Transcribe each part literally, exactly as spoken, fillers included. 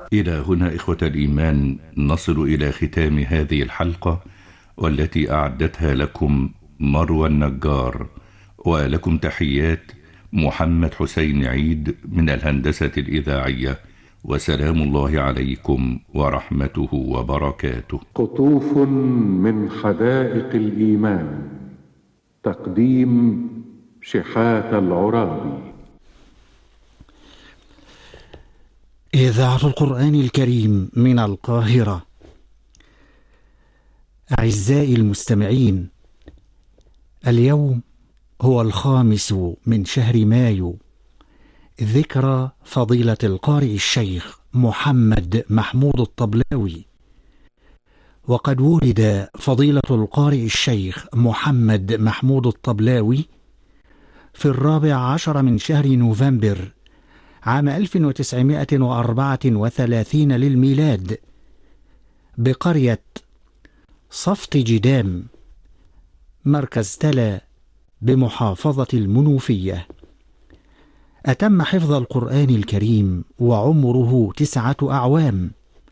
إلى هنا إخوة الإيمان نصل إلى ختام هذه الحلقة، والتي أعدتها لكم مروى النجار، ولكم تحيات محمد حسين عيد من الهندسة الإذاعية، وسلام الله عليكم ورحمته وبركاته. قطوف من حدائق الإيمان، تقديم شحاتة العرابي. إذاعة القرآن الكريم من القاهرة. أعزائي المستمعين، اليوم هو الخامس من شهر مايو، ذكرى فضيلة القارئ الشيخ محمد محمود الطبلاوي. وقد ولد فضيلة القارئ الشيخ محمد محمود الطبلاوي في الرابع عشر من شهر نوفمبر عام ألف وتسعمائة وأربعة وثلاثين للميلاد بقرية صفت جدام، مركز تلا بمحافظة المنوفية. أتم حفظ القرآن الكريم وعمره تسعة أعوام.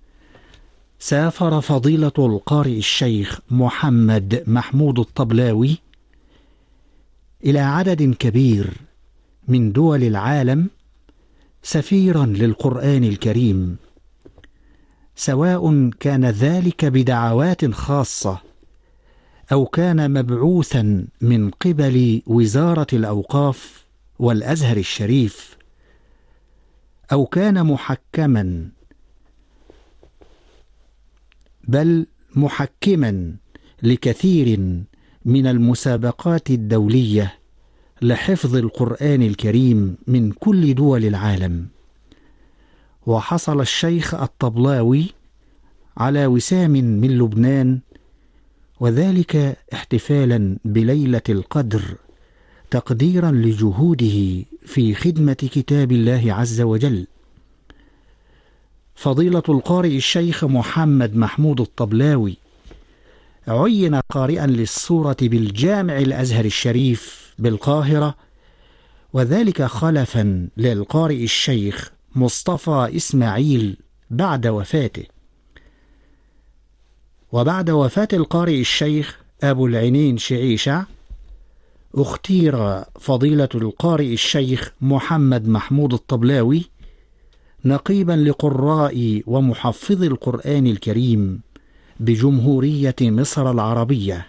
سافر فضيلة القارئ الشيخ محمد محمود الطبلاوي إلى عدد كبير من دول العالم سفيرا للقرآن الكريم، سواء كان ذلك بدعوات خاصة أو كان مبعوثا من قبل وزارة الأوقاف والأزهر الشريف، أو كان محكما بل محكما لكثير من المسابقات الدولية لحفظ القرآن الكريم من كل دول العالم. وحصل الشيخ الطبلاوي على وسام من لبنان، وذلك احتفالا بليلة القدر تقديرا لجهوده في خدمة كتاب الله عز وجل. فضيلة القارئ الشيخ محمد محمود الطبلاوي عين قارئا للسورة بالجامع الأزهر الشريف بالقاهرة، وذلك خلفا للقارئ الشيخ مصطفى إسماعيل بعد وفاته. وبعد وفاة القارئ الشيخ أبو العينين شعيشع، اختير فضيلة القارئ الشيخ محمد محمود الطبلاوي نقيبا لقراء ومحفظي القرآن الكريم بجمهورية مصر العربية.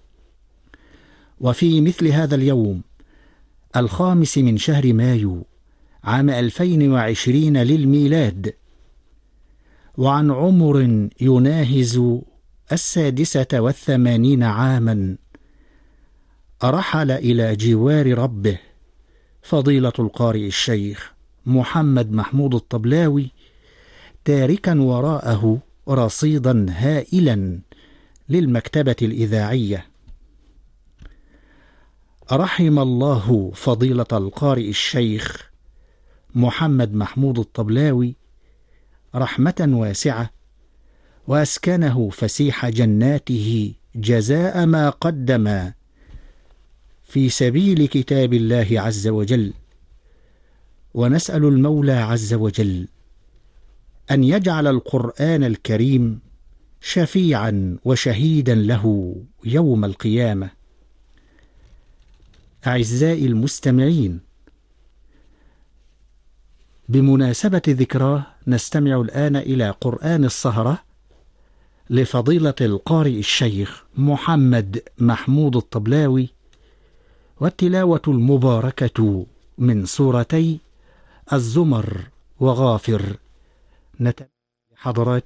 وفي مثل هذا اليوم الخامس من شهر مايو عام ألفين وعشرين للميلاد، وعن عمر يناهز السادسة والثمانين عاما، رحل إلى جوار ربه فضيلة القارئ الشيخ محمد محمود الطبلاوي، تاركا وراءه رصيدا هائلا للمكتبة الإذاعية. رحم الله فضيلة القارئ الشيخ محمد محمود الطبلاوي رحمة واسعة، وأسكنه فسيح جناته جزاء ما قدم في سبيل كتاب الله عز وجل. ونسأل المولى عز وجل أن يجعل القرآن الكريم شفيعا وشهيدا له يوم القيامة. أعزائي المستمعين، بمناسبة ذكراه نستمع الآن إلى قرآن السهرة لفضيلة القارئ الشيخ محمد محمود الطبلاوي، والتلاوة المباركة من سورتي الزمر وغافر. نتمنى حضرات